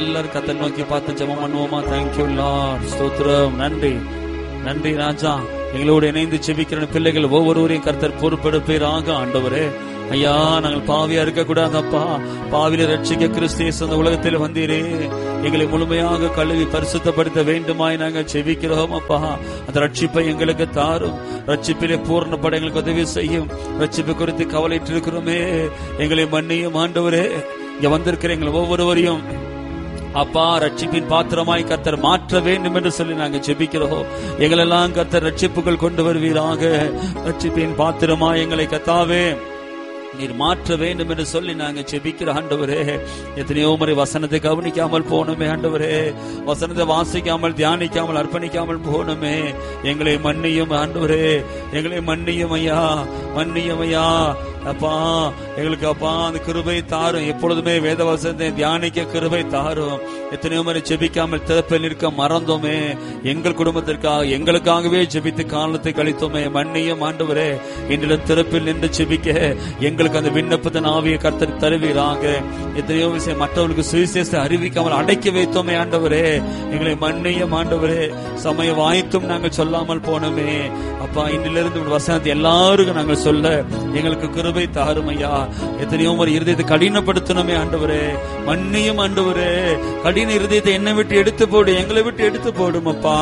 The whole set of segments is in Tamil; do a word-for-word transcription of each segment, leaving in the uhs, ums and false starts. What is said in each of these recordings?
எல்லாரும் கர்த்தரை நோக்கி பார்த்து ஜெபம் பண்ணுவோமா? Thank you Lord. ஸ்தோத்திரம். நன்றி நன்றி ராஜா. எங்களோடு இணைந்து செபிக்கிற பிள்ளைகள் ஒவ்வொருவரையும் கர்த்தர் பொறுப்பெடுப்பீராக. ஆண்டவரே ஐயா, நாங்கள் பாவியா இருக்க கூடாதப்பா. பாவில ரட்சிக்க கிறிஸ்து இயேசு அந்த உலகத்தில் வந்தீரே. எங்களை முழுமையாக கழுவி பரிசுத்தப்படுத்த வேண்டுமாய் நாங்கள் செபிக்கிறோம் அப்பா. அந்த ரட்சிப்பை எங்களுக்கு தாரும். ரட்சிப்பிலே பூர்ணப்பட எங்களுக்கு உதவி செய்யும். ரட்சிப்பை குறித்து கவலையிட்டு இருக்கிறோமே, எங்களை மன்னியும் ஆண்டவரே. இங்க வந்திருக்கிற எங்களை ஒவ்வொருவரையும் அப்பா ரட்சிப்பின் பாத்திரமாய் கர்த்தர் மாற்ற வேண்டும் என்று சொல்லி நாங்கள் ஜெபிக்கிறோம். எங்களெல்லாம் கர்த்தர் ரட்சிப்புகள் கொண்டு வருவீராக. ரட்சிப்பின் பாத்திரமாய் எங்களை கர்த்தாவே நீர் மாற்ற வேண்டும் என்று சொல்லி நாங்க ஜெபிக்கிற ஆண்டவரே. எத்தனையோ முறை வசனத்தை கவனிக்காமல் போனோமே ஆண்டவரே. வசனத்தை வாசிக்காமல் தியானிக்காமல் அர்ப்பணிக்காமல் போனோமே. எங்களை மன்னியும் ஆண்டவரே, எங்களை மன்னியும் ஐயா, மன்னியும் ஐயா அப்பா. எங்களுக்கு அப்பா அந்த கிருபை தாரும். எப்பொழுதுமே வேத வசனத்தை தியானிக்க கிருபை தாரும். எத்தனையோ முறை ஜெபிக்காமல் திறப்பில் நிற்க மறந்தோமே. எங்கள் குடும்பத்திற்காக எங்களுக்காகவே ஜெபித்து காலத்தை கழித்தோமே. மன்னியும் ஆண்டவரே. இன்றிலும் திறப்பில் நின்று ஜெபிக்க எங்களுக்கு அந்த விண்ணப்பத்தின் ஆவியை கர்த்தர் தருவீராக. எத்தனையோ விஷயம் மற்றவர்களுக்கு சுவிசேஷத்தை அறிவிக்காமல் அடக்கி வைத்தோமே ஆண்டவரே. எங்களை மன்னியும் ஆண்டவரே. சமய வாய்த்தும் நாங்கள் சொல்லாமல் போனோமே அப்பா. இன்றிலிருந்து வசனத்தை எல்லாருக்கும் நாங்கள் சொல்ல எங்களுக்கு கிருபை தாரும் ஐயா. எத்தனையோ ஒரு இருதயத்தை கடினப்படுத்தணுமே ஆண்டவரே. மன்னியும் ஆண்டவரே. கடின இருதயத்தை என்னை விட்டு எடுத்து போடு, எங்களை விட்டு எடுத்து போடும் அப்பா.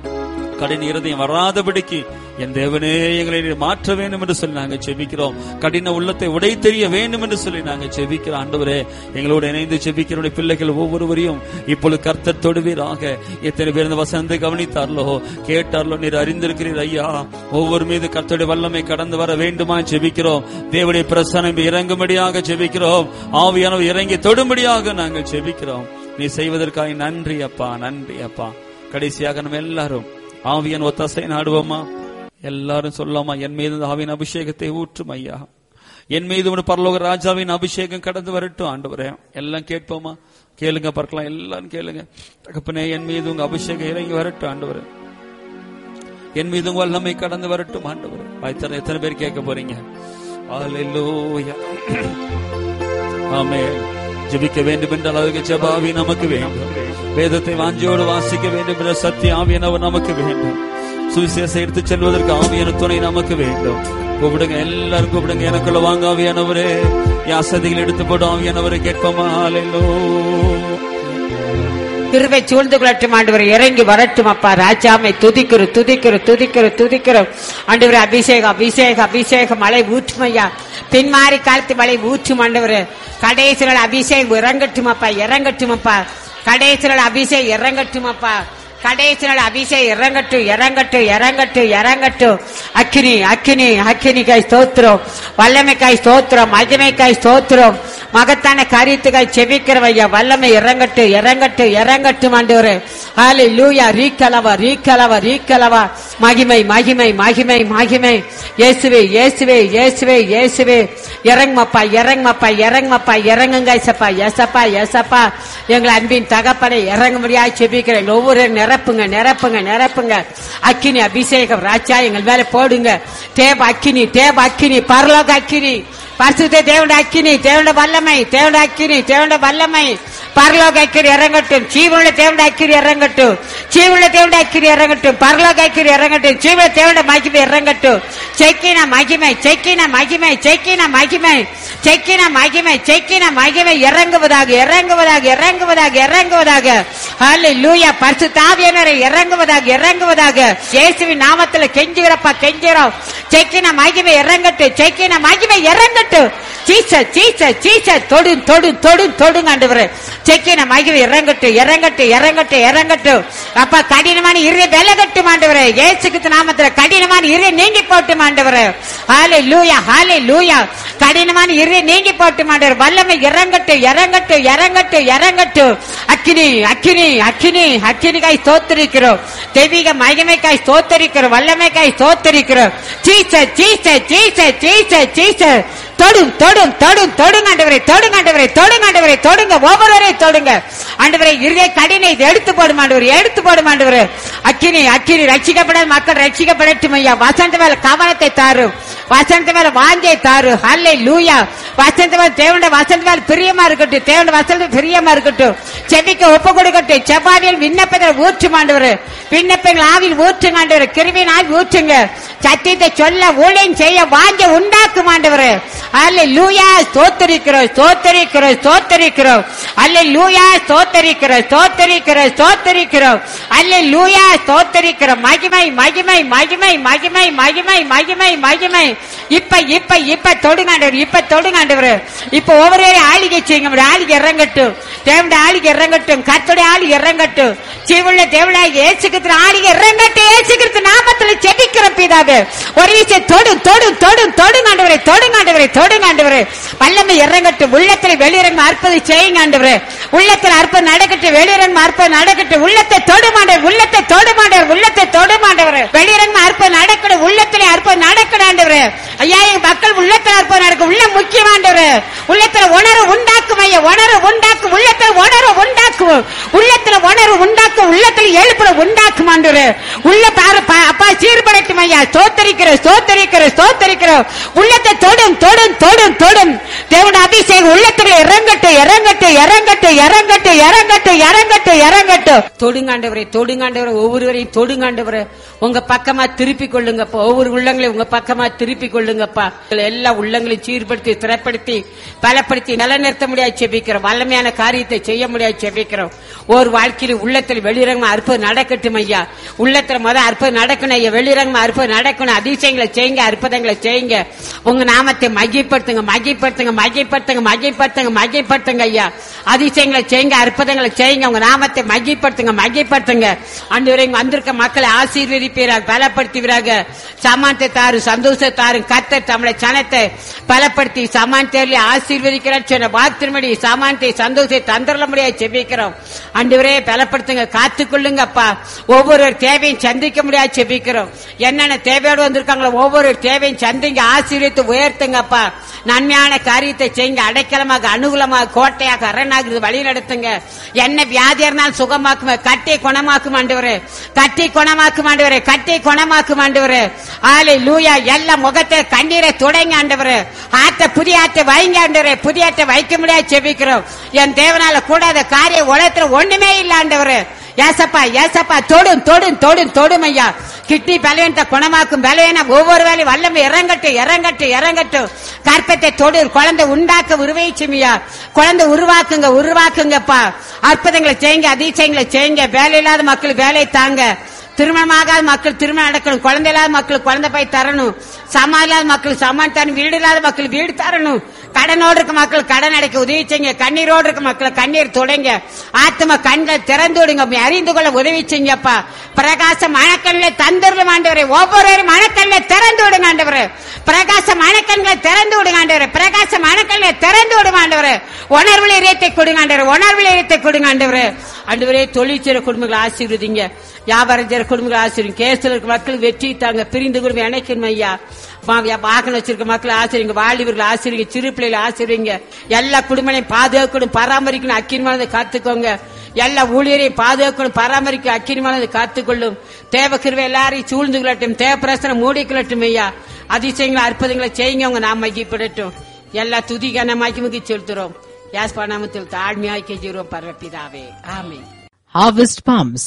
கடின இருதயம் வராதபடிக்கு என் தேவனே எங்களை மாற்ற வேண்டும் என்று சொல்லி நாங்கள் ஜெபிக்கிறோம். கடின உள்ளத்தை உடை தெரிய வேண்டும் என்று சொல்லி நாங்கள் ஜெபிக்கிறோம் ஆண்டவரே. எங்களோடு இணைந்து ஜெபிக்கிற பிள்ளைகள் ஒவ்வொருவரையும் இப்பொழுது கர்த்தர் தொடுவீராக. எத்தனை பேர் இந்த வசனத்தை கவனித்தார்களோ கேட்டார்களோ நீர் அறிந்திருக்கிறீர் ஐயா. ஒவ்வொரு மீது கர்த்தருடைய வல்லமை கடந்து வர வேண்டுமா ஜெபிக்கிறோம். தேவனுடைய பிரசன்னம் இறங்கும்படியாக ஜெபிக்கிறோம். ஆவியானவர் இறங்கி தொடும்படியாக நாங்கள் ஜெபிக்கிறோம். நீ செய்வதற்காக நன்றி அப்பா, நன்றி அப்பா. கடைசியாக நம்ம எல்லாரும் ஆவியான ஒத்தாசை நாடுவோமா? எல்லாரும் சொல்லாமா? என் மீது ஆவியின் அபிஷேகத்தை ஊற்றும் ஐயா. என் மீது ஒரு பரலோக ராஜாவின் அபிஷேகம் கடந்து வரட்டும் ஆண்டவரே. எல்லாம் கேட்போமா? கேளுங்க பார்க்கலாம். எல்லாரும் கேளுங்க. தகப்பனே, என் மீது உங்க அபிஷேகம் இறங்கி வரட்டும் ஆண்டவரே. என் மீது உங்க வல்லமை கடந்து வரட்டும் ஆண்டவரே. எத்தனை பேர் கேட்க போறீங்க? அல்லேலூயா. ஆமென். ஜெபிக்க வேண்டும் என்ற அளவுக்கு ஜெபாவி நமக்கு வேண்டும். வேதத்தை வாஞ்சியோடு வாசிக்க வேண்டும் என்ற சத்திய ஆவியானவர் நமக்கு வேண்டும். சுவிசேஷம் எடுத்து செல்வதற்கு ஆவியான துணை நமக்கு வேண்டும். கூப்பிடுங்க, எல்லாரும் கூப்பிடுங்க. எனக்குள்ள வாங்க ஆவியானவரே. யாசதிகள் எடுத்து போடும் ஆவியானவரை கேட்போமா? அல்லேலூயா. கிருபை சூழ்ந்து கொள்ளட்டும் ஆண்டவரை. இறங்கி வரட்டும் அப்பா. ராஜாமை துதிக்கிறோம், துதிக்கிறோம், துதிக்கிறோம், துதிக்கிறோம் ஆண்டவரே. அபிஷேகம், அபிஷேகம், அபிஷேகம். மழை ஊற்றும் ஐயா. பின்மாறி காலத்து மழை ஊற்றும் ஆண்டவரே. கடைசி நாள் அபிஷேகம் இறங்கட்டும் அப்பா, இறங்கட்டும் அப்பா. கடைசி நாள் அபிஷேகம் இறங்கட்டும் அப்பா. கடைசி நாள் அபிஷேகம் இறங்கட்டும், இறங்கட்டும், இறங்கட்டும், இறங்கட்டும். அக்கினி, அக்கினி, அக்கினிக்காய் ஸ்தோத்திரம். வல்லமைக்காய் ஸ்தோத்திரம். மகிமைக்காய் ஸ்தோத்திரம். மகத்தான காரியத்துக்காய் செபிக்கிறவ ஐயா. வல்லமை இறங்கட்டும், இறங்கட்டும், இறங்கட்டும் ஆண்டவரே. ஹல்லேலூயா. ரீக்கலவா, ரீக்கலவா, ரீக்கலவா. மகிமை, மகிமை, மகிமை, மகிமை. இயேசுவே, இயேசுவே, இயேசுவே, இயேசுவே. இறங்குமப்பா, இறங்குமப்பா, இறங்குமப்பா, இறங்குங்க ஏசப்பா, ஏசப்பா, ஏசப்பா. எங்களை அன்பின் தகப்பனை இறங்கும்படியாய் செபிக்கிறேன். ஒவ்வொரு நிரப்புங்க, நிரப்புங்க, நிரப்புங்க. அக்கினி அபிஷேகம் ராஜா எங்கள் மேல போடுங்க. தேவ அக்கினி, தேவ அக்கினி, பரலோக அக்கினி, பரிசுத்த தேவனுடைய அக்கினி, தேவனுடைய வல்லமை, தேவனுடைய அக்கினி, தேவனுடைய வல்லமை. பரலோக அக்கினி இறங்கட்டும். ஜீவனுள்ள தேவனுடைய அக்கினி இறங்கட்டும். ஜீவனுள்ள தேவனுடைய அக்கினி இறங்கட்டும். பரலோக அக்கினி இறங்கட்டும். ஜீவனுள்ள தேவனுடைய மகிமை இறங்கட்டும். செக்கின மகிமை, செக்கின மகிமை, செக்கின மகிமை, செக்கின மகிமை, செக்கின மகிமை இறங்குவதாக, இறங்குவதாக, இறங்குவதாக, இறங்குவதாக. ஹல்லேலூயா. பரிசுத்த ஆவியானவரே இறங்குவதாக, இறங்குவதாக. இயேசுவின் நாமத்தில் கெஞ்சுகிறப்பா, கெஞ்சுகிறோம். செக்கின மகிமை இறங்கட்டும். செக்கின மகிமை இறங்கட்டும். சீச்ச, சீச்ச, சீச்ச. தொடு, தொடு, தொடு, தொடுங்க ஆண்டவரே. செக்கின மகிமை இறங்கட்டும், இறங்கட்டும், இறங்கட்டும், இறங்கட்டும். அப்பா கடினமான இரு விலகட்டும் ஆண்டவரே. இயேசு கிறிஸ்து நாமத்தில் கடினமான இரு நீங்கி போட்டும் ஆண்டவரே. ஹல்லேலூயா, ஹல்லேலூயா. கடினமான இரு நீங்கி போட்டும் ஆண்டவரே. வல்லமை இறங்கட்டும், இறங்கட்டும், இறங்கட்டும், இறங்கட்டும். அக்கினி, அக்கினி, அக்கினி, அக்கினிக்காய் ஸ்தோத்திரிக்கிறோம். தெய்வீக மகிமைக்காய் ஸ்தோத்திரிக்கிறோம். வல்லமைக்காய் ஸ்தோத்திரிக்கிறோம். சீச்ச, சீச்ச, சீச்ச, சீச்ச, சீச்ச. தொடும், தொடும், தொடும், தொடுங்க ஆண்டவரே. தொடுங்க ஆண்டவரே, தொடுங்க ஆண்டவரே, தொடுங்க. ஒவ்வொருவரையும் தொடுங்க ஆண்டவரே. இருதய கடினை எடுத்து போடும் ஆண்டவரே, எடுத்து போடும் ஆண்டவரே. அக்கினி, அக்கினி. ரட்சிக்கப்படாத மக்கள் ரட்சிக்கப்படட்டும் ஐயா. வசந்த மேல கவனத்தை தாரும். வசனத்து மேல வாஞ்சை தாரு. ஹல்லேலூயா. வசனத்து மேல தேவனுடைய வசனத்து மேல பிரியமா இருக்கட்டும். தேவனுடைய வசனத்து பிரியமா இருக்கட்டும். செபிக்க ஒப்பு கொடுக்கட்டும். செவ்வாயில் விண்ணப்பத்தில் ஊற்றும் ஆண்டவரே. விண்ணப்பங்கள் ஆவில் ஊற்றுங்க ஆண்டவரே. கிருபையினால் ஊற்றுங்க. சத்தியத்தை சொல்ல ஊழியம் செய்ய வாஞ்ச உண்டாக்கும் ஆண்டவரே. அல்லேலூயா. ஸ்தோத்திரிக்கிறோம் ஸ்தோத்திரிக்கிறோம் ஸ்தோத்திரிக்கிறோம். அல்லேலூயா. ஸ்தோத்திரிக்கிறோம் ஸ்தோத்திரிக்கிறோம் ஸ்தோத்திரிக்கிறோம். அல்லேலூயா. ஸ்தோத்திரிக்கிறோம். மகிமை மகிமை மகிமை மகிமை மகிமை மகிமை மகிமை. இப்ப இப்ப இப்ப தொடுங்க ஆண்டவரே. இப்ப தொடுங்க ஆண்டவரே. இப்ப ஒவ்வொரு ஆளிகை செய்யுங்க. ஆளிகை இறங்கட்டும். தேவனுடைய ஆளிகை இறங்கட்டும். கர்த்தருடைய ஆளிகை இறங்கட்டும். ஜீவனுள்ள தேவனாய் இயேசு கிறிஸ்து ஆளிகை இறங்கட்டும். இயேசு கிறிஸ்து நாமத்தில் ஜெபிக்கிறோம் பிதாவே. ஒரு விஷயம் தொடு தொடு தொடு தொடுங்க ஆண்டவரே. தொடுங்க ஆண்டவரே. தொடுங்க ஆண்டவரே. வல்லமை இறங்கட்டும். உள்ளத்தில் வெளியிறங்க அற்புதம் செய்யுங்க ஆண்டவரே. உள்ளத்தில் அற்புதம் நடக்கட்டும். வெளியிறங்க அற்புதம் நடக்கட்டும். உள்ளத்தை தொடுமாண்டவர். உள்ளத்தை தொடுமாண்டவர். உள்ளத்தை தொடுமாண்டவர். வெளியிறங்க அற்புதம் நடக்கணும். உள்ளத்திலே அற்புதம் நடக்கணும் ஆண்டவரே. ஐயா எங்க மக்கள் உள்ளத்தில் அற்புதம் நடக்கும். உள்ள முக்கியமாண்டவரே. உள்ளத்துல உணர்வு உண்டாக்கும். ஐயா உணர்வு உண்டாக்கும். உள்ளத்துல உணர்வு உண்டாக்கும். உள்ளத்துல உணர்வு உண்டாக்கும். உள்ளத்துல எழுப்புற உண்டாக்கும் ஆண்டவரே. உள்ள அப்பா சீர்படட்டும் ஐயா. ஸ்தோத்திரிக்கிறோம் ஸ்தோத்திரிக்கிறோம் ஸ்தோத்திரிக்கிறோம். உள்ளத்தை தொடும் தொடும் தொடும் தொடும். தேவனுடைய அபிஷேகம் உள்ளத்துல இறங்கட்டும் இறங்கட்டும் இறங்கட்டும் இறங்கட்டும் இறங்கட்டும் இறங்கட்டும் இறங்கட்டும். தொடுங்காண்டவரே தொடுங்காண்டவரை. ஒவ்வொருவரையும் தொடுங்காண்டவரை. உங்க பக்கமா திருப்பி கொள்ளுங்கப்பா. ஒவ்வொரு உள்ளங்களையும் உங்க பக்கமா திருப்பி கொள்ளுங்கப்பா. எல்லா உள்ளங்களையும் சீர்படுத்தி திறப்படுத்தி பலப்படுத்தி நிலைநிறுத்த முடியாது செபிக்கிறோம். வல்லமையான காரியத்தை செய்ய முடியாது செபிக்கிறோம். ஒரு வாழ்க்கையில் உள்ளத்தில் வெளிரங்கமா அற்புதம் நடக்கட்டும் ஐயா. உள்ளத்துல முதல் அற்புதம் நடக்கணும் ஐயா. வெளிரங்கமா அற்புதம் நடக்கணும். அதிசயங்களை செய்யுங்க. அற்புதங்களை செய்யுங்க. உங்க நாமத்தை மகிப்படுத்துங்க மகிப்படுத்துங்க மகிப்படுத்துங்க மகிப்படுத்துங்க மகிப்படுத்துங்க ஐயா. அதிசயங்களை செய்யுங்க. அற்புதங்களை செய்யுங்க. உங்க நாமத்தை மகிப்படுத்துங்க மகிப்படுத்துங்க. ஆண்டவரே வந்திருக்க மக்களை ஆசீர்வதிப்பீராக பலப்படுத்துவீராக. சமானத்தை தாரு சந்தோஷத்தாரு. கர்த்தர் தம்முடைய சனத்தை பலப்படுத்தி சமானத்தை ஆசீர்வதிக்கிறார் சொன்ன வார்த்தையின்படி சமானத்தை சந்தோஷத்தை தந்திர முடியாது செபிக்கிறோம். ஆண்டவரே பலப்படுத்துங்க. காத்துக்கொள்ளுங்க அப்பா. ஒவ்வொரு தேவையும் சந்திக்க முடியாது செபிக்கிறோம். என்னென்ன தேவையோடு வந்திருக்காங்களோ ஒவ்வொரு தேவையும் சந்திங்க. ஆசீர்வதித்து உயர்த்துங்கப்பா. நன்மையான காரியத்தை செய்யுங்க. அடைக்கலமாக அனுகூலமாக கோட்டையாக அரணாக வழி நடத்துங்க. என்ன வியாதியா இருந்தாலும் சுகமாக்குங்க. கட்டி குணமாக்கும் ஆண்டவரே. கட்டி குணமாக்கும் ஆண்டவரே. கட்டி குணமாக்கும் ஆண்டவரே. அல்லேலூயா. எல்லா முகத்தை கண்ணீரை தொடங்க ஆண்டவரே. ஆத்த புதிய ஆற்றை வைங்க ஆண்டவரே. புதிய ஆற்றை வைக்க முடியாது செபிக்கிறோம். என் தேவனால கூடாத காரியம் உலகத்துல ஒண்ணுமே இல்ல ஆண்டவரே. ஏசப்பா ஏசப்பா தொடும் தொடும் தொடும் தொடும் ஐயா. கிட்னி பலவீனத்தை குணமாக்கும். பலவீன ஒவ்வொரு வேலையும் வல்லமை இறங்கட்டும் இறங்கட்டும் இறங்கட்டும். கற்பத்தை தொடு. குழந்தை உண்டாக்க உருவாச்சுமையா. குழந்தை உருவாக்குங்க உருவாக்குங்கப்பா. அற்புதங்களை செய்யுங்க. அதிசயங்களை செய்யுங்க. வேலை இல்லாத மக்கள் வேலை தாங்க. திருமணமாகாத மக்கள் திருமணம் நடக்கணும். குழந்தை இல்லாத மக்கள் குழந்தை போய் தரணும். சமான் இல்லாத மக்கள் சமான் தரணும். வீடு இல்லாத மக்கள் வீடு தரணும். கடனோடு இருக்க மக்கள் கடன் அடைக்க உதவி செய்யுங்க. கண்ணீரோடு இருக்க மக்களை கண்ணீர் தொடங்க. ஆத்ம கண்களை திறந்து விடுங்க. அறிந்து கொள்ள உதவி செய்யுங்கப்பா. பிரகாச மனக்கண்களை தந்துடலும் ஆண்டவரே. ஒவ்வொரு மனக்கண்களை திறந்து விடுங்க ஆண்டவரே. பிரகாச மனக்கண்களை திறந்து விடுங்க ஆண்டவரே. பிரகாச மனக்கண்களை திறந்து விடுங்க ஆண்டவரே. உணர்வுல இதயத்தை கொடுங்க ஆண்டவரே. உணர்வுல இதயத்தை கொடுங்க ஆண்டவரே. ஆண்டவரே தொழிற்சிற குடும்பங்களை ஆசீர்வதிங்க. வியாபாரம் செய்யற குடும்பங்களை ஆசீர்வதிங்க. கேஸ்ல இருக்க மக்களுக்கு வெற்றி தாங்க. பிரிந்து குடும்பம் இணைக்கணும் ஐயா. வாகனம் வச்சிருக்க மக்களை ஆசிரியங்க. வாலிபர்கள் ஆசிரியங்க. சிறு பிள்ளைகளை ஆசிரியங்க. எல்லா குடும்பங்களையும் பாதுகாக்கணும் பராமரிக்கணும். அக்கிரமானதை காத்துக்கோங்க. எல்லா ஊழியரையும் பாதுகாக்கணும் பராமரிக்க அக்கிரமானதை காத்துக்கொள்ளும். தேவ கிருபை எல்லாரையும் சூழ்ந்து கொள்ளட்டும். தேவ பிரசனம் மூடிக்கொள்ளட்டும் ஐயா. அதிசயங்களை அற்புதங்களை செய்யுங்க. அவங்க நாம் மகிப்படட்டும். எல்லா துதிக்கான மகிமுகி செலுத்துறோம். யாஸ் பணாமத்தில் தாழ்மையாய் கெஞ்சுறோம் பரப்பிதாவே. ஆமென். Harvest Palms.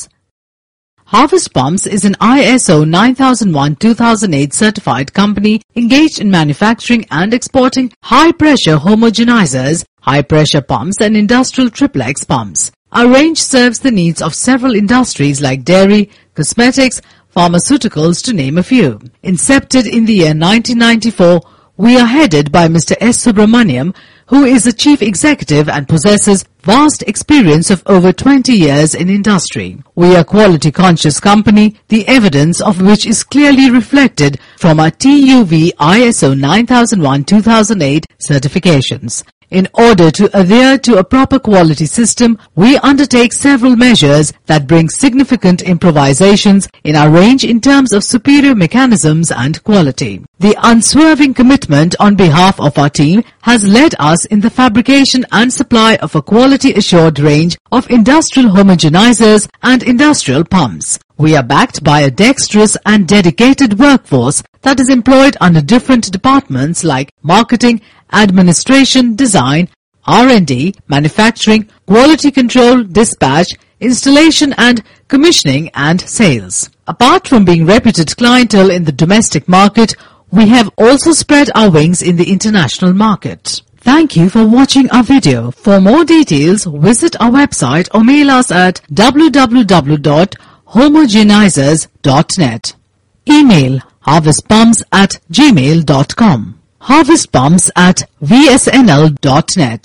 Harvest Palms is an I S O nine thousand one two thousand eight certified company engaged in manufacturing and exporting high-pressure homogenizers, high-pressure pumps and industrial triplex pumps. Our range serves the needs of several industries like dairy, cosmetics, pharmaceuticals to name a few. Incepted in the year nineteen ninety-four, we are headed by Mister S. Subramaniam, who is the chief executive and possesses vast experience of over twenty years in industry. We are a quality conscious company, the evidence of which is clearly reflected from our T U V I S O nine thousand one two thousand eight certifications. In order to adhere to a proper quality system, we undertake several measures that bring significant improvisations in our range in terms of superior mechanisms and quality. The unswerving commitment on behalf of our team has led us in the fabrication and supply of a quality assured range of industrial homogenizers and industrial pumps. We are backed by a dexterous and dedicated workforce that is employed under different departments like marketing, administration, design, R and D, manufacturing, quality control, dispatch, installation and commissioning and sales. Apart from being reputed clientele in the domestic market, we have also spread our wings in the international market. Thank you for watching our video. For more details, visit our website or mail us at w w w dot homogenizers dot net. Email harvestpumps at gmail dot com. harvestpumps at v s n l dot net.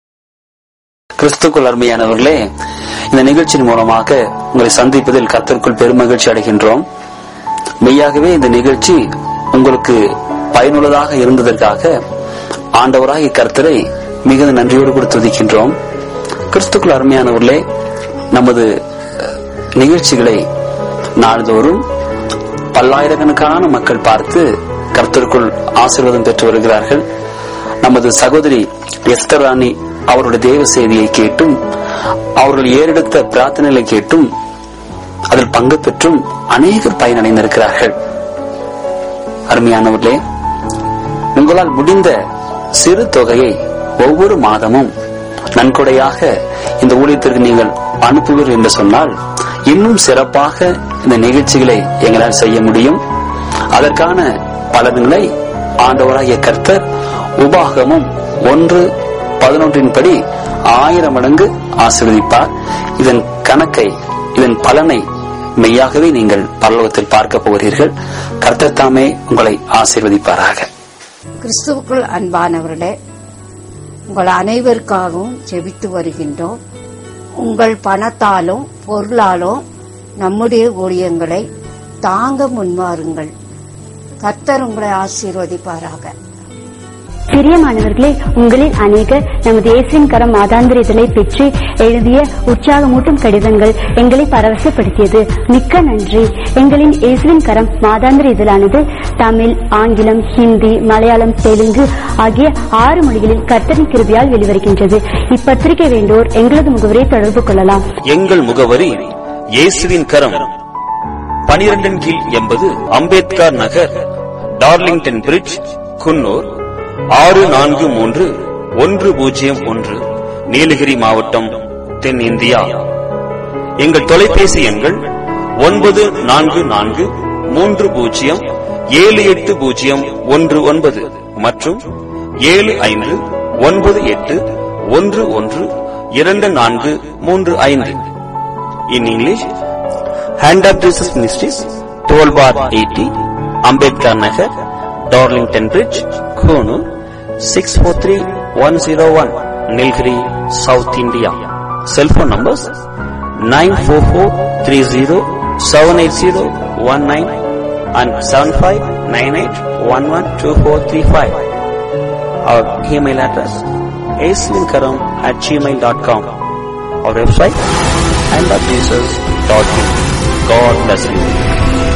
கிறிஸ்துக்குள் அருமையானவர்களே, இந்த நிகழ்ச்சியின் மூலமாக உங்களை சந்திப்பதில் கர்த்தருக்குள் பெருமகிழ்ச்சி அடைகின்றோம். மெய்யாகவே இந்த நிகழ்ச்சி உங்களுக்கு பயனுள்ளதாக இருந்ததற்காக ஆண்டவராகிய கர்த்தரை மிகுந்த நன்றியோடு கூட துதிக்கின்றோம். கிறிஸ்துக்குள் அருமையானவர்களே, நமது நிகழ்ச்சிகளை நாள்தோறும் பல்லாயிரக்கணக்கான மக்கள் பார்த்து கர்த்தருக்குள் ஆசீர்வாதம் பெற்று வருகிறார்கள். நமது சகோதரி எஸ்தர் ராணி அவருடைய தேவ செய்தியை கேட்டும் அவர்கள் ஏறெடுத்த பிரார்த்தனைகளை கேட்டும் அதில் பங்கு பெற்றும் அநேகர் பயனடைந்திருக்கிறார்கள். அருமையானவர்களே, உங்களால் முடிந்த சிறு தொகையை ஒவ்வொரு மாதமும் நன்கொடையாக இந்த ஊழியத்திற்கு நீங்கள் அனுப்புவீர்கள் என்று சொன்னால் இன்னும் சிறப்பாக இந்த நிகழ்ச்சிகளை எங்களால் செய்ய முடியும். அதற்கான பலன்களை ஆண்டவராகிய கர்த்தர் உபாகமும் ஒன்று பதினொன்றின் படி ஆயிரம் மடங்கு ஆசீர்வதிப்பார். இதன் கணக்கை, இதன் பலனை மெய்யாகவே நீங்கள் பரலோகத்தில் பார்க்க போகிறீர்கள். கர்த்தர் தாமே உங்களை ஆசீர்வதிப்பாராக. கிறிஸ்துவுக்குள் அன்பானவர்களே, உங்கள் அனைவருக்காகவும் ஜெபித்து வருகின்றோம். உங்கள் பணத்தாலும் பொருளாலும் நம்முடைய ஊழியங்களை தாங்க முன்வாருங்கள். கர்த்தர் உங்களை ஆசீர்வதிப்பாராக. பிரியமானவர்களே, உங்களில் அநேகர் நமது இயேசுவின் கரம் மாதாந்திர இதழை பெற்று எழுதிய உற்சாகமூட்டும் கடிதங்கள் எங்களை பரவசப்படுத்தியது. மிக்க நன்றி. எங்களின் இயேசுவின் கரம் மாதாந்திர இதழானது தமிழ், ஆங்கிலம், ஹிந்தி, மலையாளம், தெலுங்கு ஆகிய ஆறு மொழிகளில் கர்த்தரின் கிருபையால் வெளிவருகின்றது. இப்பத்திரிகை வேண்டோர் எங்களது முகவரியை தொடர்பு கொள்ளலாம். எங்கள் முகவரி இயேசுவின் கரம், பனிரெண்டின் கீழ் எண்பது அம்பேத்கர் நகர், டார்லிங்டன் பிரிட்ஜ், குன்னூர் ஆறு நான்கு மூன்று ஒன்று பூஜ்ஜியம் ஒன்று, நீலகிரி மாவட்டம், தென்னிந்தியா. எங்கள் தொலைபேசி எண்கள் ஒன்பது நான்கு நான்கு மூன்று பூஜ்ஜியம் ஏழு எட்டு பூஜ்ஜியம் ஒன்று ஒன்பது மற்றும் ஏழு ஐந்து ஒன்பது எட்டு ஒன்று ஒன்று இரண்டு நான்கு மூன்று ஐந்து. In English, Hand of Jesus Ministries, twelve bar eighty, Ambedkar Nagar, Darlington Bridge, Konoor, six four three one zero one, Nilgiri, South India. Cell phone numbers nine four four three zero seven eight zero one nine and seven five nine eight one one two four three five. Our email address aislinkaram at gmail dot com. Our website hand of jesus dot in. God bless you.